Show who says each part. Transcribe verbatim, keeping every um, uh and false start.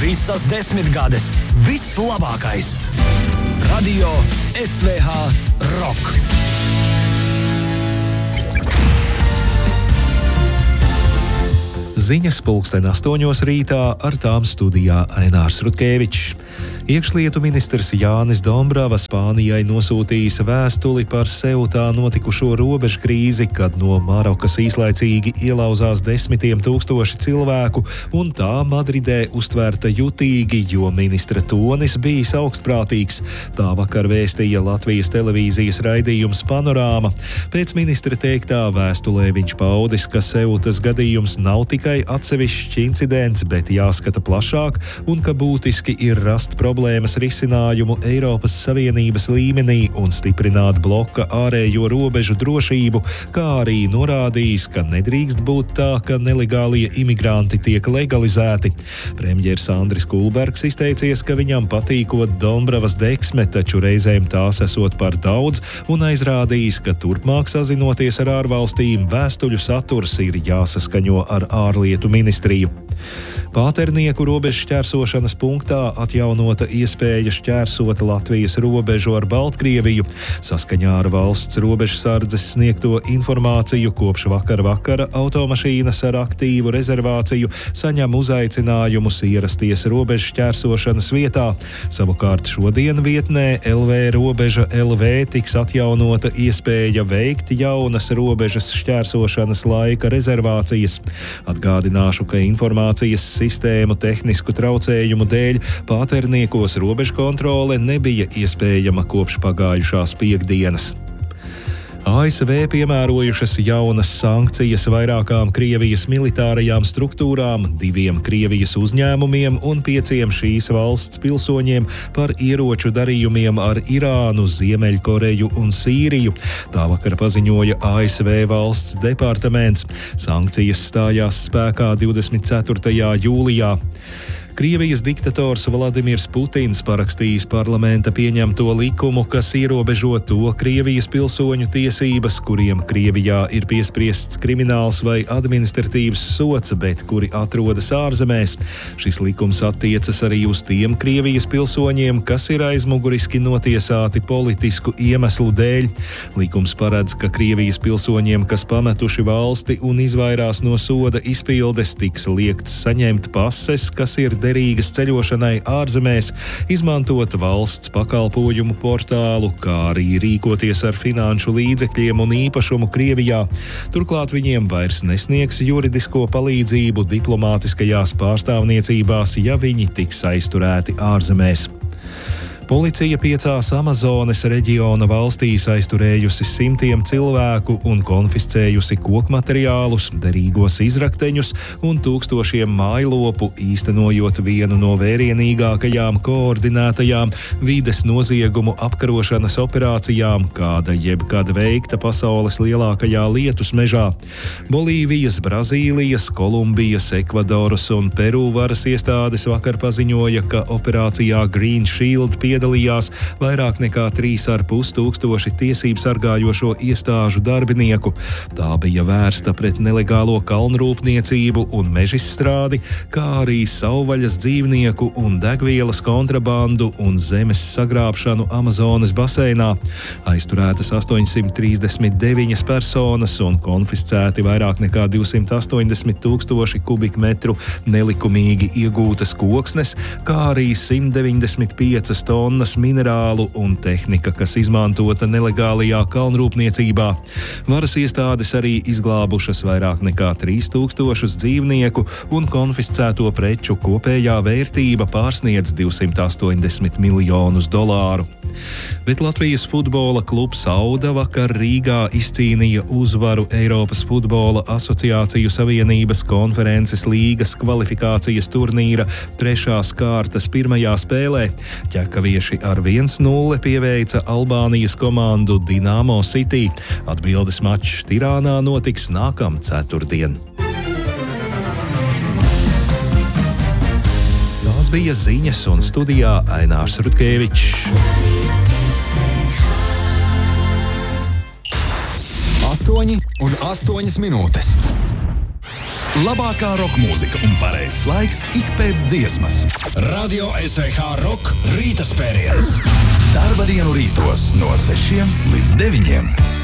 Speaker 1: Visas desmitgades, viss labākais. Radio S V H Rock.
Speaker 2: Ziņas pulksten astoņos rītā, ar tām studijā Ainārs Rutkevičs. Iekšlietu ministrs Jānis Dombrava Spānijai nosūtījis vēstuli par Seutā notikušo robežu krīzi, kad no Marokas īslaicīgi ielauzās desmitiem tūkstoši cilvēku, un tā Madridē uztvērta jutīgi, jo ministra tonis bijis augstprātīgs. Tā vakar vēstīja Latvijas televīzijas raidījums Panorāma. Pēc ministra teiktā vēstulē viņš paudis, ka Seutas gadījums nav tikai atsevišķs incidents, bet jāskata plašāk, un ka būtiski ir rast problēmas risinājumu Eiropas Savienības līmenī un stiprināt bloka ārējo robežu drošību, kā arī norādījis, ka nedrīkst būt tā, ka nelegālie imigranti tiek legalizēti. Premjers Andris Kulbergs izteicies, ka viņam patīkot Dombravas deksme, taču reizēm tās esot par daudz, un aizrādījis, ka turpmāk sazinoties ar ārvalstīm, vēstuļu saturs ir jāsaskaņo ar ārlietu ministriju. Pāternieku robežu šķērsošanas punktā atjaunota iespēja šķērsot Latvijas robežu ar Baltkrieviju. Saskaņā ar valsts robežsardzes sniegto informāciju kopš vakar vakara automašīnas ar aktīvu rezervāciju saņem uzaicinājumus ierasties robežu šķērsošanas vietā. Savukārt šodien vietnē L V robeža L V tiks atjaunota iespēja veikt jaunas robežas šķērsošanas laika rezervācijas. Atgādināšu, ka informācijas sistēmu tehnisku traucējumu dēļ Pāterniekos robežu kontrole nebija iespējama kopš pagājušās piekdienas. A S V piemērojušas jaunas sankcijas vairākām Krievijas militārajām struktūrām, diviem Krievijas uzņēmumiem un pieciem šīs valsts pilsoņiem par ieroču darījumiem ar Irānu, Ziemeļkoreju un Sīriju. Tā vakar paziņoja A S V valsts departaments. Sankcijas stājās spēkā divdesmit ceturtajā jūlijā. Krievijas diktators Vladimirs Putins parakstījis parlamenta pieņemto likumu, kas ierobežo to Krievijas pilsoņu tiesības, kuriem Krievijā ir piespriests krimināls vai administratīvs sods, bet kuri atrodas ārzemēs. Šis likums attiecas arī uz tiem Krievijas pilsoņiem, kas ir aizmuguriski notiesāti politisku iemeslu dēļ. Likums paredz, ka Krievijas pilsoņiem, kas pametuši valsti un izvairās no soda izpildes, tiks liegts saņemt pases, kas ir derīgas ceļošanai ārzemēs, izmantot valsts pakalpojumu portālu, kā arī rīkoties ar finanšu līdzekļiem un īpašumu Krievijā. Turklāt viņiem vairs nesniegs juridisko palīdzību diplomātiskajās pārstāvniecībās, ja viņi tiks aizturēti ārzemēs. Policija piecās Amazones reģiona valstīs aizturējusi simtiem cilvēku un konfiscējusi kokmateriālus, derīgos izrakteņus un tūkstošiem mājlopu, īstenojot vienu no vērienīgākajām koordinētajām vides noziegumu apkarošanas operācijām, kāda jebkad veikta pasaules lielākajā lietus mežā. Bolīvijas, Brazīlijas, Kolumbijas, Ekvadoras un Peru varas iestādes vakar paziņoja, ka operācijā Green Shield piedalījās piedalījās vairāk nekā trīs ar pus tūkstoši tiesību sargājošo iestāžu darbinieku. Tā bija vērsta pret nelegālo kalnrūpniecību un mežizstrādi, kā arī savvaļas dzīvnieku un degvielas kontrabandu un zemes sagrābšanu Amazonas baseinā. Aizturētas astoņsimt trīsdesmit deviņas personas un konfiscēti vairāk nekā divsimt astoņdesmit tūkstoši kubikmetru nelikumīgi iegūtas koksnes, kā arī simt deviņdesmit piecas tonnas minerālu un tehnika, kas izmantota nelegālajā kalnrūpniecībā. Varas iestādes arī izglābušas vairāk nekā trīs tūkstošus dzīvnieku un konfiscēto preču kopējā vērtība pārsniedz divsimt astoņdesmit miljonus dolāru. Bet Latvijas futbola klubs Auda vakar Rīgā izcīnīja uzvaru Eiropas futbola asociāciju savienības konferences līgas kvalifikācijas turnīra trešās kārtas pirmajā spēlē. Ķekavieši ar viens nulle pieveica Albānijas komandu Dinamo City. Atbildes mačs Tirānā notiks nākam ceturtdien. Tās bija ziņas un studijā Ainārs Rutkevičs.
Speaker 1: Astoņi un astoņas minūtes. Labākā roka mūzika un pareizs laiks ik pēc dziesmas.
Speaker 3: Radio S V H Rock rīta spēriens.
Speaker 1: Darba dienu rītos no sešiem līdz deviņiem.